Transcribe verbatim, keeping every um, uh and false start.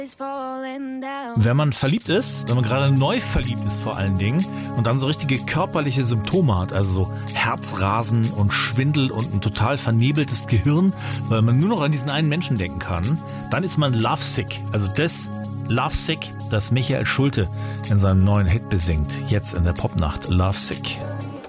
Wenn man verliebt ist, wenn man gerade neu verliebt ist vor allen Dingen und dann so richtige körperliche Symptome hat, also so Herzrasen und Schwindel und ein total vernebeltes Gehirn, weil man nur noch an diesen einen Menschen denken kann, dann ist man lovesick. Also das Lovesick, das Michael Schulte in seinem neuen Hit besingt, jetzt in der Popnacht, Lovesick.